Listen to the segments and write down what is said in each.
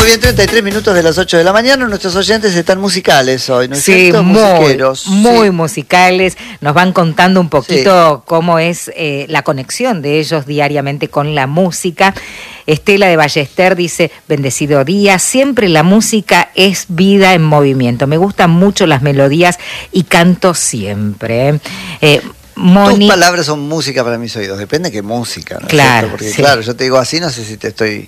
Muy bien, 33 minutos de las 8 de la mañana. Nuestros oyentes están musicales hoy, ¿no es Sí, cierto? Musiqueros. muy musicales. Nos van contando un poquito cómo es la conexión de ellos diariamente con la música. Estela de Ballester dice: bendecido día, siempre la música es vida en movimiento. Me gustan mucho las melodías y canto siempre. Tus palabras son música para mis oídos. Depende de qué música, ¿no? Claro, porque sí. claro, yo te digo así, no sé si te estoy,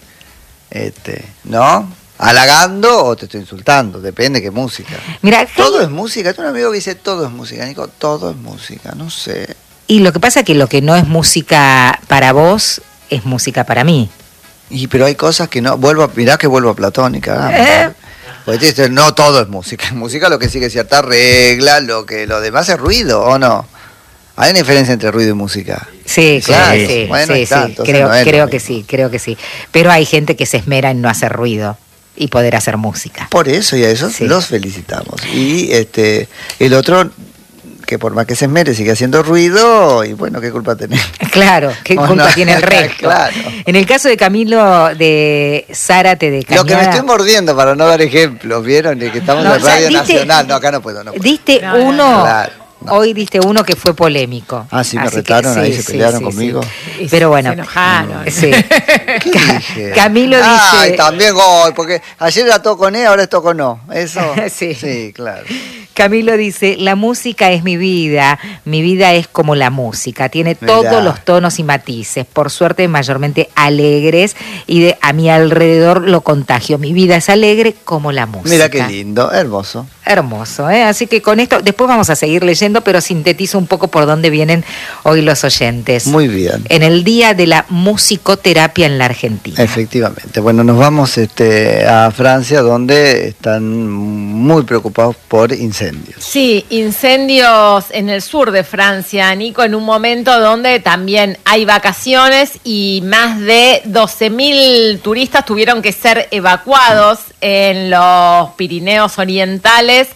¿no? halagando o te estoy insultando. Depende de qué música. Mira, todo es música. Tengo un amigo que dice todo es música. Nico, todo es música. No sé. Y lo que pasa es que lo que no es música para vos es música para mí. Pero hay cosas que no. Mirá que vuelvo a Platónica. Pues dices, no todo es música. En música lo que sigue cierta regla, lo demás es ruido, ¿o no? ¿Hay una diferencia entre ruido y música? Sí, claro, sí. Bueno, sí, creo que sí. Pero hay gente que se esmera en no hacer ruido y poder hacer música. Por eso y a eso los felicitamos. Y el otro, que por más que se esmere, sigue haciendo ruido, y bueno, ¿qué culpa tenés? Claro, ¿qué culpa tiene el resto? Claro. En el caso de Camilo de Zárate de Cañada... Lo que me estoy mordiendo para no dar ejemplos, ¿vieron? Que estamos en Radio Nacional. No, acá no puedo. Diste uno... Claro. No. Hoy diste uno que fue polémico. Ah, sí, me retaron, ahí se pelearon conmigo. Sí. Pero bueno. Se enojaron. Sí. ¿Qué dije? Camilo dice... Ay, también gol, porque ayer era todo con E, ahora es todo con O. Eso. Sí, claro. Camilo dice: la música es mi vida es como la música, tiene todos los tonos y matices, por suerte mayormente alegres, y a mi alrededor lo contagio. Mi vida es alegre como la música. Mira qué lindo, hermoso. Hermoso, ¿eh? Así que con esto, después vamos a seguir leyendo, pero sintetizo un poco por dónde vienen hoy los oyentes. Muy bien. En el Día de la Musicoterapia en la Argentina. Efectivamente. Bueno, nos vamos a Francia, donde están muy preocupados por incendios. Sí, incendios en el sur de Francia, Nico, en un momento donde también hay vacaciones y más de 12.000 turistas tuvieron que ser evacuados en los Pirineos Orientales.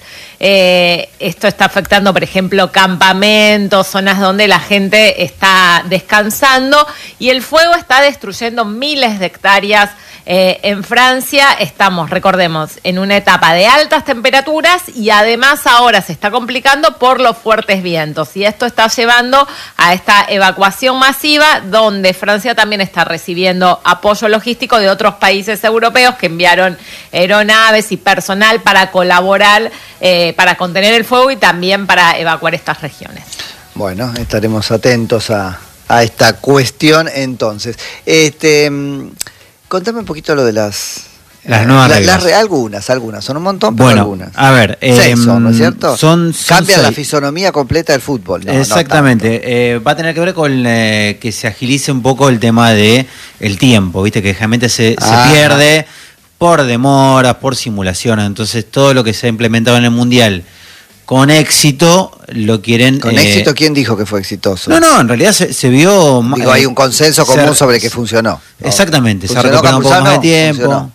Esto está afectando, por ejemplo, campamentos, zonas donde la gente está descansando, y el fuego está destruyendo miles de hectáreas. En Francia estamos, recordemos, en una etapa de altas temperaturas, y además ahora se está complicando por los fuertes vientos, y esto está llevando a esta evacuación masiva, donde Francia también está recibiendo apoyo logístico de otros países europeos que enviaron aeronaves y personal para colaborar, para contener el fuego y también para evacuar estas regiones. Bueno, estaremos atentos a esta cuestión entonces. Contame un poquito lo de las nuevas reglas. Algunas, son un montón, pero bueno, algunas. A ver, 6 son, ¿no es cierto? Cambian la 6. fisonomía completa del fútbol. No, exactamente, va a tener que ver con que se agilice un poco el tema de el tiempo, viste, que generalmente se pierde por demoras, por simulaciones. Entonces todo lo que se ha implementado en el Mundial con éxito, lo quieren... ¿Con éxito quién dijo que fue exitoso? No, en realidad se vio... Digo, hay un consenso común sobre que funcionó. Exactamente, ¿Funcionó? Se recuperó un poco más de tiempo. Funcionó.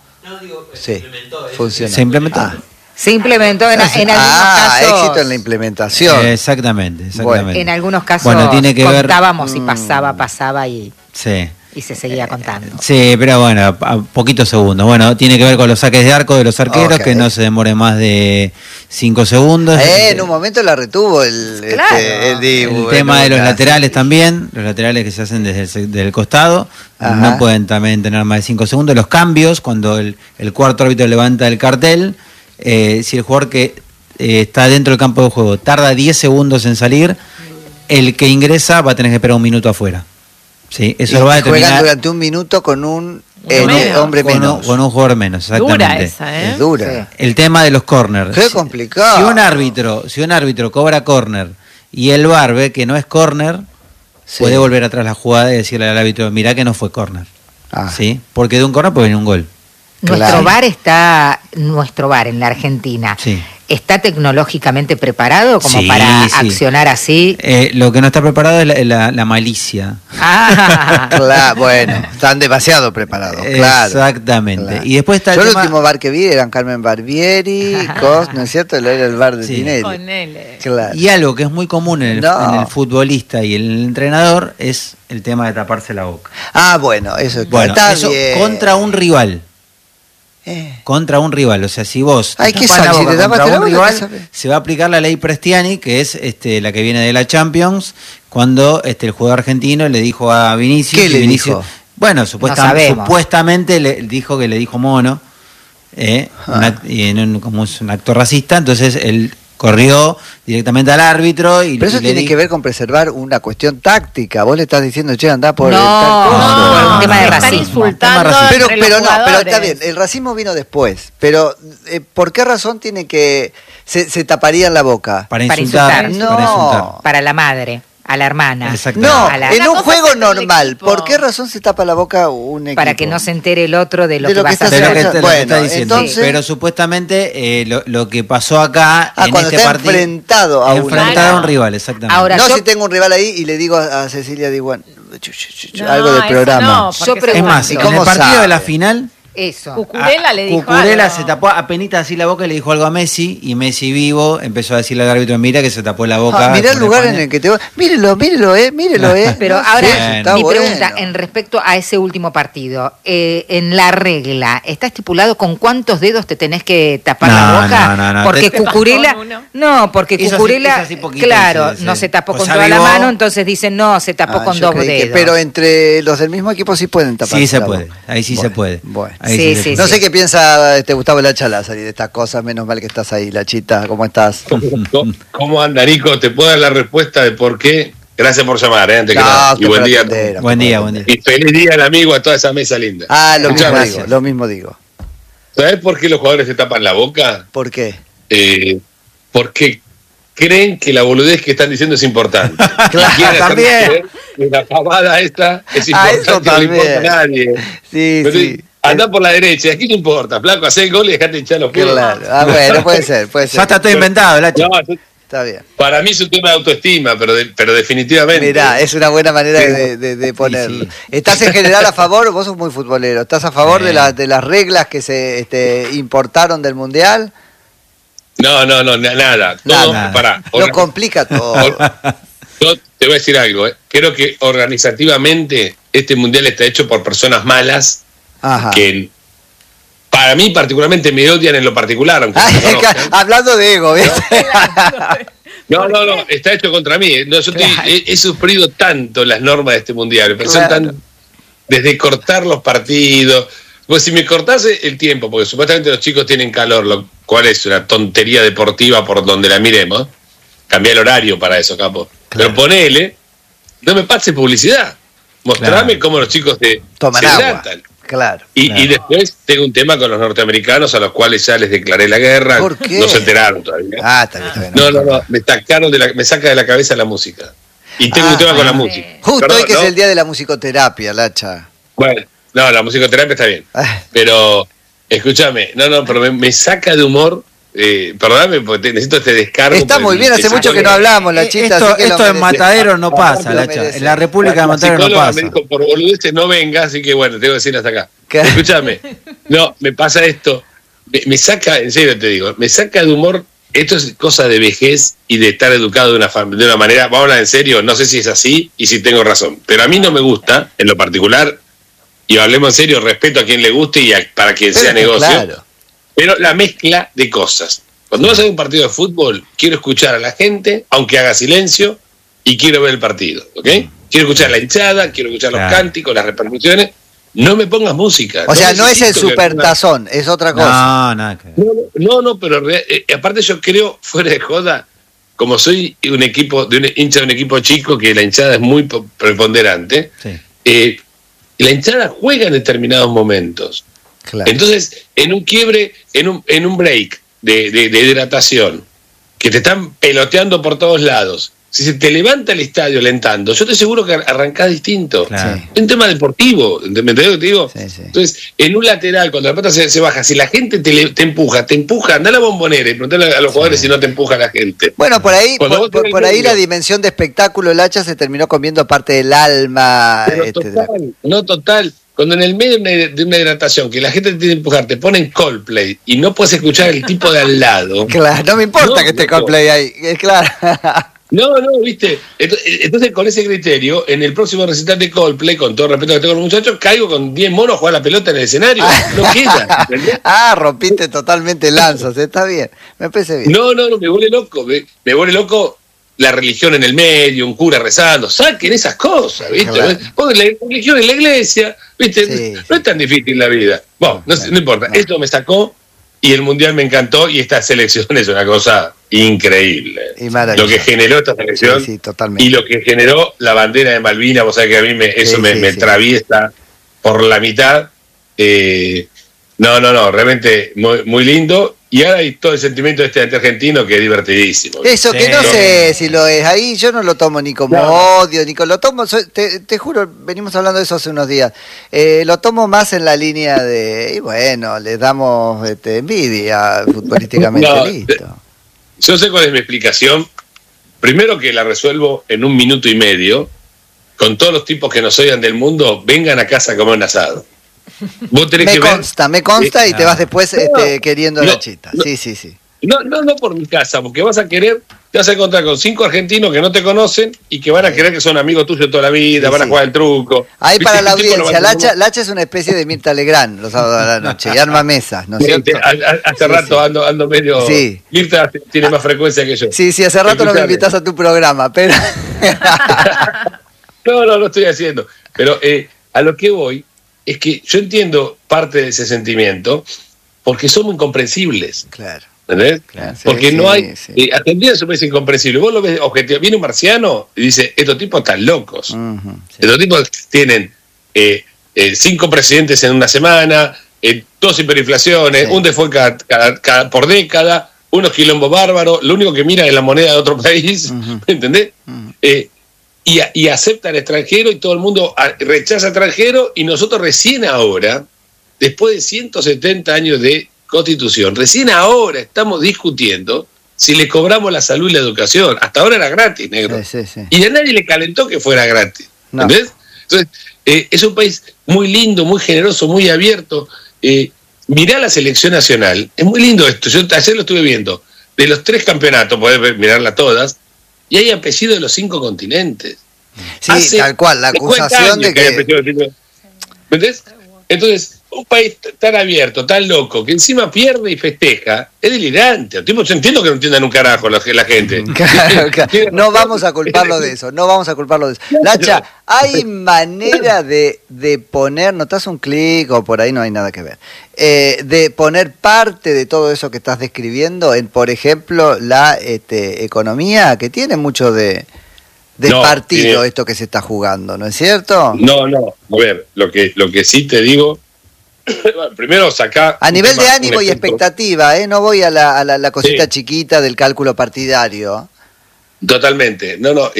Se implementó. Se implementó en algunos casos. Éxito en la implementación. Exactamente. Bueno, en algunos casos tiene que contábamos y pasaba y... Sí. Y se seguía contando. Sí, pero bueno, a poquitos segundos. Bueno, tiene que ver con los saques de arco de los arqueros, que no se demore más de 5 segundos. En un momento la retuvo el tema de los laterales también, los laterales que se hacen desde el costado, no pueden también tener más de 5 segundos. Los cambios, cuando el cuarto árbitro levanta el cartel, si el jugador que está dentro del campo de juego tarda 10 segundos en salir, el que ingresa va a tener que esperar un minuto afuera. Sí, eso lo va a determinar. Juegan durante un minuto con un hombre menos. Con un jugador menos, exactamente. Dura esa, ¿eh? Es dura. Sí. El tema de los corners. Qué complicado. Si un árbitro cobra corner y el VAR ve que no es corner, puede volver atrás la jugada y decirle al árbitro: mirá que no fue corner. ¿Sí? Porque de un corner puede venir un gol. Nuestro VAR en la Argentina está tecnológicamente preparado como para accionar así. Lo que no está preparado es la malicia. Claro, bueno, están demasiado preparados. Claro, exactamente. Claro. Y después está el último VAR que vi eran Carmen Barbieri, ¿no es cierto? Era el VAR de Tinelli. Con él. Claro. Y algo que es muy común en el futbolista y el entrenador es el tema de taparse la boca. Bueno, eso está eso bien. Contra un rival. contra un rival. O sea, si vos Ay, ¿qué tapas la sabes? boca Si te tapas contra la un boca, rival, se va a aplicar la ley Prestiani, que es la que viene de la Champions, cuando el jugador argentino le dijo a Vinicius... ¿Qué le Vinicius, dijo? Bueno, supuestamente le dijo que le dijo mono, como es un acto racista, entonces él corrió directamente al árbitro. Pero eso tiene que ver con preservar una cuestión táctica. Vos le estás diciendo, che, andá por tal cosa. No, un tema de están racismo. insultando pero entre los jugadores. está bien, el racismo vino después. Pero, ¿por qué razón tiene que se taparían la boca? Para insultar. No. Para la madre. A la hermana. No, en un juego normal, ¿por qué razón se tapa la boca un equipo? Para que no se entere el otro de lo que vas a hacer. hacer. Bueno, diciendo. entonces... Pero supuestamente lo que pasó acá en cuando este está partido... enfrentado a un rival, exactamente. Ahora, si tengo un rival ahí y le digo a Cecilia, digo, algo del programa. No, es más, en el partido de la final... Eso. Cucurella le dijo Cucurella algo. se tapó apenita así la boca y le dijo algo a Messi, y Messi vivo empezó a decirle al árbitro, mira que se tapó la boca. Mirá el lugar en el que te va. Mírelo. Pero ahora, mi bueno. pregunta, en respecto a ese último partido, en la regla, ¿está estipulado con cuántos dedos te tenés que tapar la boca? No. Porque Cucurella, porque Cucurella, claro, no se tapó con toda la mano, entonces dicen, no, se tapó con 2 dedos. Pero entre los del mismo equipo sí pueden tapar. Sí se puede, ahí sí se puede. Bueno. Sí. No sé qué piensa Gustavo Lacha Lázaro de estas cosas, menos mal que estás ahí, Lachita, ¿cómo estás? ¿Cómo anda, Nico? ¿Te puedo dar la respuesta de por qué? Gracias por llamar, antes que nada. Y buen día. Buen día. Y feliz día al amigo, a toda esa mesa linda. Lo mismo digo. ¿Sabés por qué los jugadores se tapan la boca? ¿Por qué? Porque creen que la boludez que están diciendo es importante. Claro, también. La pavada esta es importante, eso no le importa a nadie. Sí. Andá por la derecha, aquí no importa, flaco, hacé el gol y dejate hinchar los pies. Claro, bueno, puede ser. Ya está todo inventado, Lacho. No, está bien. Para mí es un tema de autoestima, pero definitivamente. Mirá, es una buena manera de ponerlo. Sí. ¿Estás en general a favor? Vos sos muy futbolero. ¿Estás a favor de las reglas que se importaron del Mundial? No, nada. Pará. Lo complica todo. Yo te voy a decir algo. Creo que organizativamente este Mundial está hecho por personas malas. Ajá. Que para mí particularmente me odian en lo particular, aunque hablando de ego, ¿ves? No, está hecho contra mí. No, he sufrido tanto las normas de este Mundial, pero son tan desde cortar los partidos. Pues si me cortase el tiempo, porque supuestamente los chicos tienen calor, lo cual es una tontería deportiva por donde la miremos, cambiar el horario para eso, capo. Claro. Pero ponele, no me pase publicidad. Mostrame cómo los chicos se hidratan. Claro. Y después tengo un tema con los norteamericanos a los cuales ya les declaré la guerra. ¿Por qué? No se enteraron todavía. Está bien. No. Me saca de la cabeza la música. Y tengo un tema con la música. Justo hoy que es el día de la musicoterapia, Lacha. Bueno, no, la musicoterapia está bien. Pero, escúchame, pero me saca de humor. Perdóname, porque necesito este descargo. Está muy bien, hace mucho que no hablamos, Lachita. Esto en Matadero no pasa, Lacha. En la República de Matadero no pasa. Me dijo, por boludeces no venga, así que bueno, tengo que decir hasta acá. Escúchame, me pasa esto. Me saca, en serio te digo, me saca de humor. Esto es cosa de vejez y de estar educado de una manera, vamos a hablar en serio, no sé si es así y si tengo razón. Pero a mí no me gusta, en lo particular, y hablemos en serio, respeto a quien le guste y para quien sea negocio. Claro. Pero la mezcla de cosas. Cuando vas a ver un partido de fútbol, quiero escuchar a la gente, aunque haga silencio, y quiero ver el partido, ¿ok? Quiero escuchar la hinchada, quiero escuchar los cánticos, las repercusiones. No me pongas música. O sea, no es el supertazón, es otra cosa. No, pero aparte yo creo, fuera de joda, como soy hincha de un equipo chico, que la hinchada es muy preponderante, la hinchada juega en determinados momentos. Claro. Entonces, en un quiebre, en un break de hidratación, que te están peloteando por todos lados, si se te levanta el estadio alentando, yo estoy seguro que arrancás distinto. Claro. Es un tema deportivo, ¿me entendés lo que te digo? Sí. Entonces, en un lateral, cuando la pelota se baja, si la gente te empuja, anda a la Bombonera y preguntale a los jugadores si no te empuja la gente. Bueno, por ahí la dimensión de espectáculo, Lacha, se terminó comiendo parte del alma. Pero total. Cuando en el medio de una hidratación, que la gente te tiene que empujar, te ponen Coldplay y no puedes escuchar el tipo de al lado. Claro, no me importa que esté Coldplay ahí, es claro. No, viste. Entonces, con ese criterio, en el próximo recital de Coldplay, con todo el respeto que tengo a los muchachos, caigo con 10 monos a jugar la pelota en el escenario. No queda. ¿Entendés? Rompiste totalmente lanzas, está bien. Me parece bien. No, me vuelve loco. Me vuelve loco la religión en el medio, un cura rezando. Saquen esas cosas, ¿viste? Claro. Pongan la religión en la iglesia, ¿viste? Sí, no es tan difícil la vida. Bueno, no importa. No. Esto me sacó y el Mundial me encantó y esta selección es una cosa increíble. Y maravilloso. Lo que generó esta selección totalmente. Y lo que generó la bandera de Malvinas, vos sabés que a mí me atraviesa por la mitad. No, realmente muy, muy lindo. Y ahora hay todo el sentimiento de este argentino que es divertidísimo. Eso, que no sé si lo es. Ahí yo no lo tomo ni como odio, ni como lo tomo, te juro, venimos hablando de eso hace unos días. Lo tomo más en la línea de, y bueno, le damos envidia futbolísticamente, listo. Yo sé cuál es mi explicación. Primero que la resuelvo en 1 minuto y medio, con todos los tipos que nos oigan del mundo, vengan a casa a comer un asado. Vos tenés me consta y te vas después queriendo la chita. Sí. No por mi casa, porque te vas a encontrar con 5 argentinos que no te conocen y que van a creer que son amigos tuyos toda la vida, van a jugar el truco. Ahí para la audiencia, Lacha es una especie de Mirta Legrand los sábados de la noche y arma mesas, ¿no es cierto? Hace rato ando medio... Sí. Mirta tiene más frecuencia que yo. Sí, hace rato no me invitas a tu programa, pero... No lo estoy haciendo. Pero a lo que voy es que yo entiendo parte de ese sentimiento porque somos incomprensibles. Claro. ¿Entendés? Claro, porque no hay... Argentina es un país incomprensible. Vos lo ves objetivo. Viene un marciano y dice, estos tipos están locos. Estos tipos tienen 5 presidentes en una semana, 2 hiperinflaciones, un default cada por década, unos quilombos bárbaros, lo único que mira es la moneda de otro país, ¿entendés? Y acepta al extranjero y todo el mundo rechaza al extranjero y nosotros recién ahora, después de 170 años de Constitución, recién ahora estamos discutiendo si le cobramos la salud y la educación. Hasta ahora era gratis, negro. Y a nadie le calentó que fuera gratis. No. ¿Entendés? Entonces, es un país muy lindo, muy generoso, muy abierto. Mirá la selección nacional. Es muy lindo esto. Yo ayer lo estuve viendo. De los 3 campeonatos, podés mirarlas todas, y hay apellidos de los 5 continentes. Sí, tal cual, la acusación de que... ¿Entendés? Entonces, un país tan abierto, tan loco, que encima pierde y festeja, es delirante. Yo entiendo que no entiendan un carajo la gente. Claro. No vamos a culparlo de eso, Lacha, ¿hay manera de poner, notas un clic o por ahí no hay nada que ver, de poner parte de todo eso que estás describiendo en, por ejemplo, la economía, que tiene mucho de partido esto que se está jugando, ¿no es cierto? No. A ver, lo que sí te digo, primero saca... A nivel de ánimo y expectativa, no voy a la cosita chiquita del cálculo partidario. Totalmente.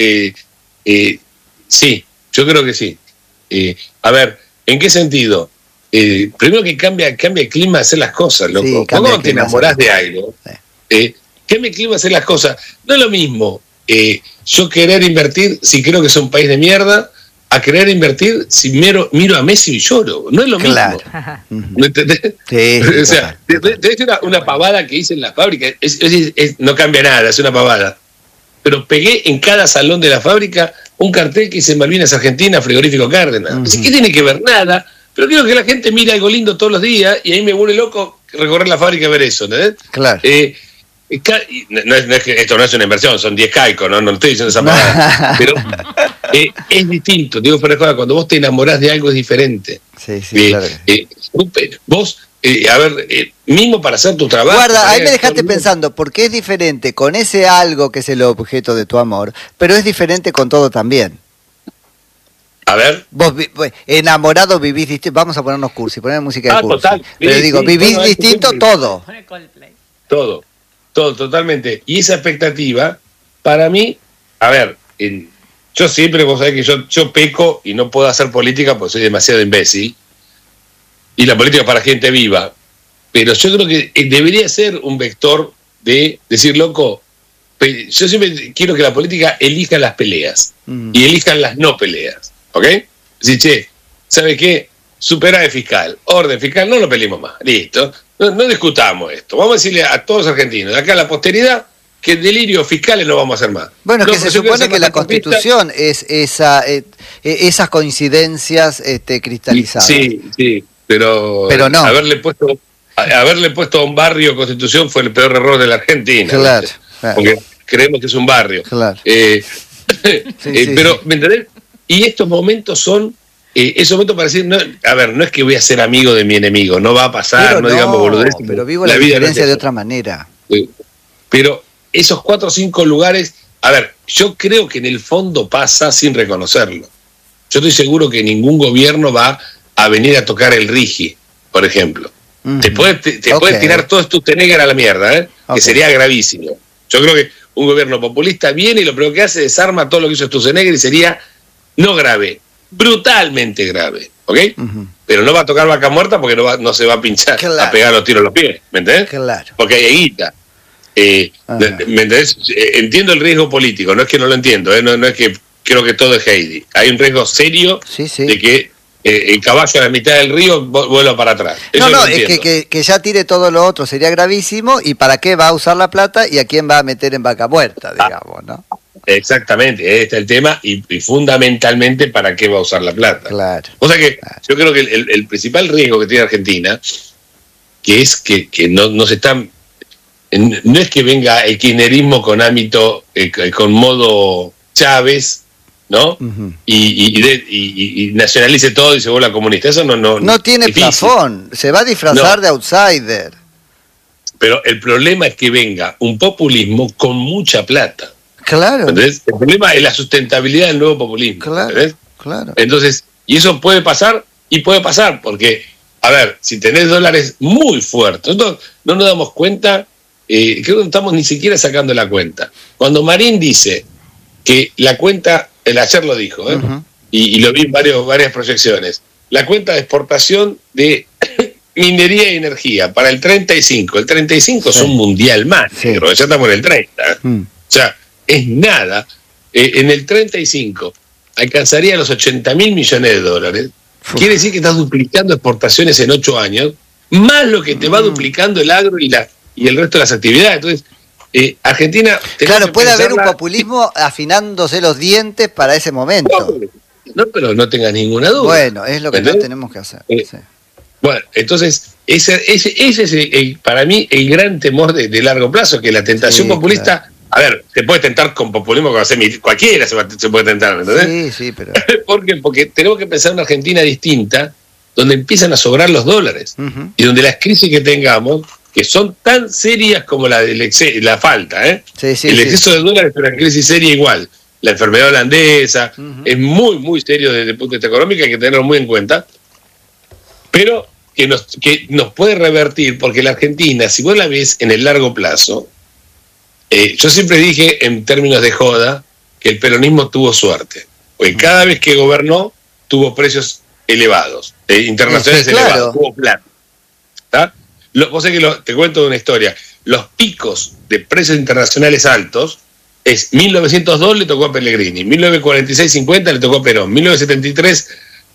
Sí, yo creo que sí. A ver, ¿en qué sentido? Primero que cambia el clima de hacer las cosas, loco. Sí, cuando te enamorás de algo, cambia el clima de hacer las cosas. No es lo mismo yo querer invertir si creo que es un país de mierda a querer invertir si miro a Messi y lloro. No es lo mismo. ¿Me entendés? Sí, o sea, debe ser una pavada que hice en la fábrica. No cambia nada, es una pavada. Pero pegué en cada salón de la fábrica un cartel que dice Malvinas Argentina, frigorífico Cárdenas. Así que tiene que ver nada, pero quiero que la gente mire algo lindo todos los días y ahí me vuelve loco recorrer la fábrica y ver eso, ¿entendés? Claro. No es que esto no es una inversión, son 10 caicos, no estoy diciendo esa palabra, pero es distinto. Digo, pero cuando vos te enamorás de algo es diferente. Sí, claro. Vos, mismo para hacer tu trabajo. Guarda, ahí me dejaste pensando, porque es diferente con ese algo que es el objeto de tu amor, pero es diferente con todo también. A ver. Vos enamorado vivís distinto, vamos a ponernos cursi, poner música de cursi. Total. Pero digo, vivís distinto todo. Todo, totalmente. Y esa expectativa, para mí, a ver, yo siempre, vos sabés que yo peco y no puedo hacer política porque soy demasiado imbécil. Y la política es para gente viva. Pero yo creo que debería ser un vector de decir, loco, yo siempre quiero que la política elija las peleas y elijan las no peleas. ¿Ok? Decir, che, ¿sabe qué? Superávit fiscal, orden fiscal, no lo peleemos más. Listo. No discutamos esto. Vamos a decirle a todos los argentinos, de acá a la posteridad, que delirios fiscales no vamos a hacer más. Bueno, que se supone que la Constitución es esas coincidencias cristalizadas. Sí, pero no. Haberle puesto a un barrio Constitución fue el peor error de la Argentina. Claro. Porque creemos que es un barrio. Claro. Pero, ¿me entendés? Y estos momentos son esos momentos para decir, no es que voy a ser amigo de mi enemigo, no va a pasar, no digamos boludeces. Pero vivo la diferencia de otra manera. Pero esos 4 o 5 lugares, yo creo que en el fondo pasa sin reconocerlo. Yo estoy seguro que ningún gobierno va a venir a tocar el Rigi, por ejemplo. Uh-huh. Te puede tirar todo Sturzenegger a la mierda, que sería gravísimo. Yo creo que un gobierno populista viene y lo primero que hace es desarma todo lo que hizo Sturzenegger y sería no grave, brutalmente grave, ¿ok? Uh-huh. Pero no va a tocar Vaca Muerta porque no se va a pinchar, a pegar los tiros a los pies, ¿me entendés? Claro. Porque hay guita. ¿Me entendés? Entiendo el riesgo político, no es que no lo entiendo, no es que creo que todo es Heidi. Hay un riesgo serio de que el caballo a la mitad del río vuelva para atrás. Eso es que ya tire todo lo otro sería gravísimo. ¿Y para qué va a usar la plata y a quién va a meter en Vaca Muerta, digamos, no? Exactamente, este es el tema y fundamentalmente para qué va a usar la plata. Claro. O sea que yo creo que el principal riesgo que tiene Argentina, que es que no se están... No es que venga el kirchnerismo con ámbito, con modo Chávez, ¿no? Uh-huh. Y nacionalice todo y se vuelva comunista. Eso no tiene plafón, se va a disfrazar de outsider. Pero el problema es que venga un populismo con mucha plata. Claro. Entonces, el problema es la sustentabilidad del nuevo populismo. Claro. Entonces, y eso puede pasar, porque, si tenés dólares muy fuertes, no nos damos cuenta, creo que no estamos ni siquiera sacando la cuenta. Cuando Marín dice que la cuenta, ayer lo dijo, uh-huh. y lo vi en varias proyecciones, la cuenta de exportación de minería y energía para el 35 es un mundial más, pero ya estamos en el 30. O sea, es nada. En el 35 alcanzaría los 80.000 millones de dólares. Quiere decir que estás duplicando exportaciones en 8 años, más lo que te va duplicando el agro y el resto de las actividades. Entonces, Argentina... Claro, puede haber un populismo afinándose los dientes para ese momento. No, pero no tengas ninguna duda. Bueno, es lo que no tenemos que hacer. Bueno, entonces, ese es para mí el gran temor de largo plazo, que la tentación populista... Claro. Te puedes tentar con populismo, cualquiera se puede tentar, ¿entendés? Sí, pero... ¿Por qué? Porque tenemos que pensar en una Argentina distinta, donde empiezan a sobrar los dólares, uh-huh. y donde las crisis que tengamos, que son tan serias como la falta, el exceso de dólares es una crisis seria igual. La enfermedad holandesa uh-huh. es muy, muy serio desde el punto de vista económico, hay que tenerlo muy en cuenta, pero que nos puede revertir, porque la Argentina, si vos la ves en el largo plazo, yo siempre dije en términos de joda que el peronismo tuvo suerte, porque cada vez que gobernó tuvo precios elevados, internacionales elevados, tuvo plata. Vos sabés que te cuento una historia, los picos de precios internacionales altos es 1902 le tocó a Pellegrini, 1946-50 le tocó a Perón, 1973,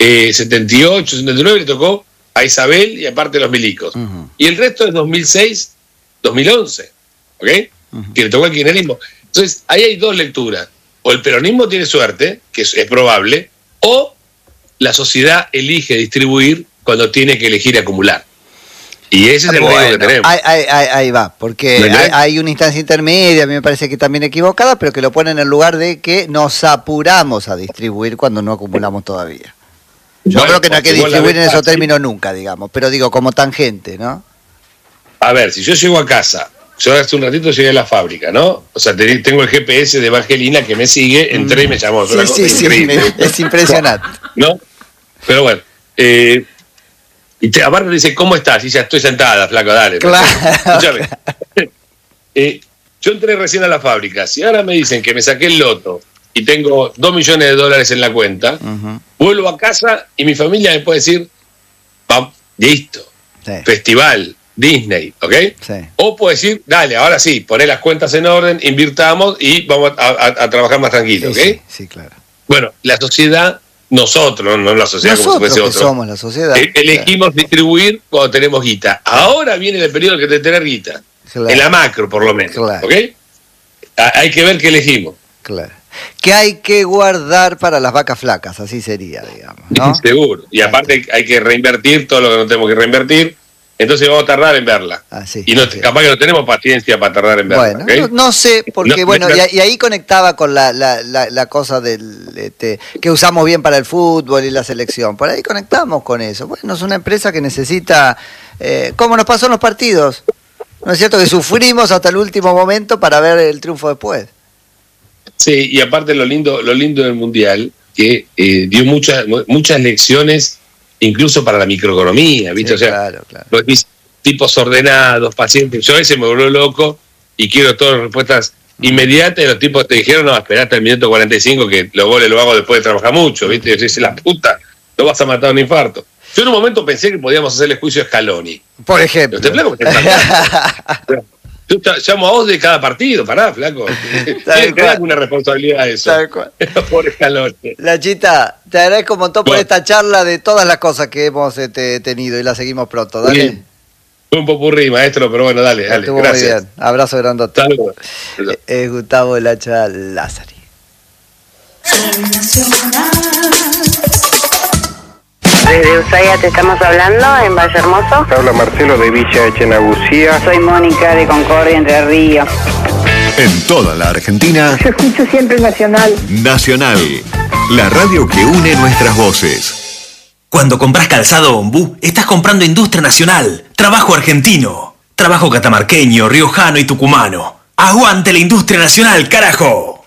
78, 79 le tocó a Isabel y aparte los milicos, uh-huh. y el resto es 2006, 2011, ¿ok? Uh-huh. Que le tocó al kirchnerismo. Entonces, ahí hay dos lecturas. O el peronismo tiene suerte, que es probable, o la sociedad elige distribuir cuando tiene que elegir acumular. Y ese es el riesgo que tenemos. Ahí va, porque hay una instancia intermedia, a mí me parece que también equivocada, pero que lo pone en el lugar de que nos apuramos a distribuir cuando no acumulamos todavía. Yo creo que no hay que distribuir en esos términos nunca, digamos, pero digo, como tangente, ¿no? Si yo llego a casa... Yo hace un ratito llegué a la fábrica, ¿no? O sea, tengo el GPS de Evangelina que me sigue, entré y me llamó. Sí, es impresionante. ¿No? Pero bueno. Aparte dice, ¿cómo estás? Y ya estoy sentada, flaco, dale. Claro. Escúchame. Yo entré recién a la fábrica. Si ahora me dicen que me saqué el loto y tengo $2 millones en la cuenta, uh-huh. vuelvo a casa y mi familia me puede decir, listo, festival, Disney, ¿ok? Sí. O puedo decir, dale, ahora sí, poné las cuentas en orden, invirtamos y vamos a trabajar más tranquilo, ¿ok? Sí, claro. Bueno, la sociedad, nosotros, no la sociedad nosotros como si fuese otro. Somos la sociedad. Elegimos distribuir cuando tenemos guita. Ahora viene el periodo que te tener guita. Claro. En la macro, por lo menos, claro. ¿ok? hay que ver qué elegimos. Claro. Que hay que guardar para las vacas flacas, así sería, digamos, ¿no? Seguro. Y aparte hay que reinvertir todo lo que no tenemos que reinvertir. Entonces vamos a tardar en verla. Sí, y capaz que no tenemos paciencia para tardar en verla. Bueno, ¿okay? no sé, porque y ahí conectaba con la cosa del que usamos bien para el fútbol y la selección. Por ahí conectamos con eso. Bueno, es una empresa que necesita, como nos pasó en los partidos, ¿no es cierto? Que sufrimos hasta el último momento para ver el triunfo después. Sí, y aparte lo lindo del Mundial, que dio muchas lecciones, incluso para la microeconomía, ¿viste? Sí, o sea, claro. Los tipos ordenados, pacientes. Yo a veces me vuelvo loco y quiero todas las respuestas inmediatas, y los tipos te dijeron, no, esperá hasta el minuto 45, que los goles lo hago después de trabajar mucho, ¿viste? Y yo dice, la puta, no vas a matar un infarto. Yo en un momento pensé que podíamos hacerle juicio a Scaloni. Por ejemplo. Yo llamo a vos de cada partido, pará, flaco. Tiene alguna responsabilidad eso. Por Scaloni. Lachita, te agradezco un montón por esta charla de todas las cosas que hemos tenido y la seguimos pronto. Dale. Bien. Fue un popurrí, maestro, pero bueno, dale. Estuvo gracias. Muy bien. Abrazo grandote. Saludos. Gustavo Lacha Lázari. Desde Ushuaia te estamos hablando, en Valle Hermoso. Habla Marcelo de Villa Echenagucía. Soy Mónica de Concordia, Entre Ríos. En toda la Argentina. Yo escucho siempre Nacional. Nacional, la radio que une nuestras voces. Cuando compras calzado Ombú, estás comprando industria nacional, trabajo argentino, trabajo catamarqueño, riojano y tucumano. ¡Aguante la industria nacional, carajo!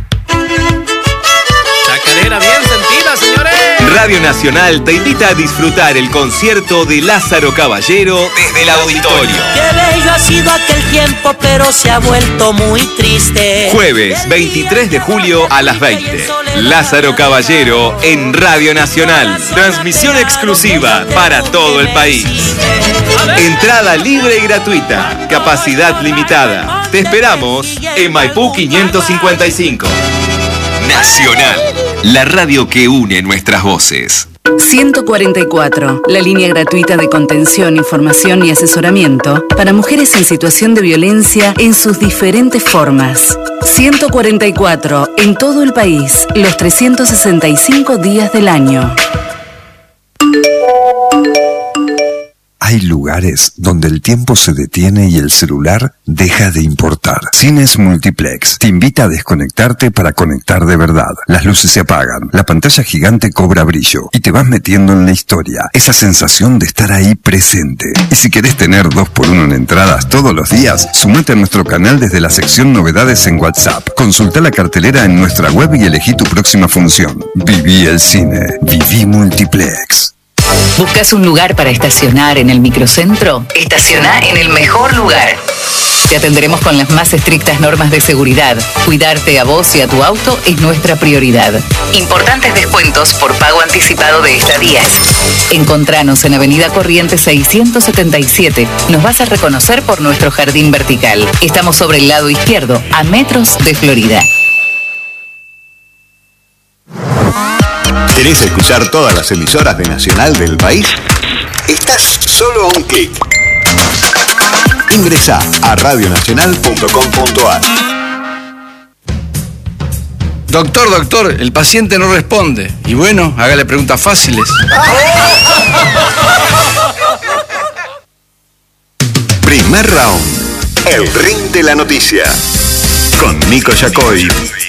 Chacarera bien sentida, señores. Radio Nacional te invita a disfrutar el concierto de Lázaro Caballero desde el auditorio. Qué bello ha sido aquel tiempo, pero se ha vuelto muy triste. Jueves 23 de julio a las 20. Lázaro Caballero en Radio Nacional. Transmisión exclusiva para todo el país. Entrada libre y gratuita. Capacidad limitada. Te esperamos en Maipú 555. Nacional, la radio que une nuestras voces. 144, la línea gratuita de contención, información y asesoramiento para mujeres en situación de violencia en sus diferentes formas. 144, en todo el país, los 365 días del año. Hay lugares donde el tiempo se detiene y el celular deja de importar. Cines Multiplex te invita a desconectarte para conectar de verdad. Las luces se apagan, la pantalla gigante cobra brillo y te vas metiendo en la historia. Esa sensación de estar ahí presente. Y si querés tener 2x1 en entradas todos los días, sumate a nuestro canal desde la sección Novedades en WhatsApp. Consulta la cartelera en nuestra web y elegí tu próxima función. Viví el cine. Viví Multiplex. ¿Buscas un lugar para estacionar en el microcentro? Estaciona en el mejor lugar. Te atenderemos con las más estrictas normas de seguridad. Cuidarte a vos y a tu auto es nuestra prioridad. Importantes descuentos por pago anticipado de estadías. Encontranos en Avenida Corrientes 677. Nos vas a reconocer por nuestro jardín vertical. Estamos sobre el lado izquierdo, a metros de Florida. ¿Querés escuchar todas las emisoras de Nacional del país? Estás solo a un clic. Ingresá a radionacional.com.ar. Doctor, el paciente no responde. Y bueno, hágale preguntas fáciles. Primer round. El ring de la noticia. Con Nico Yacoy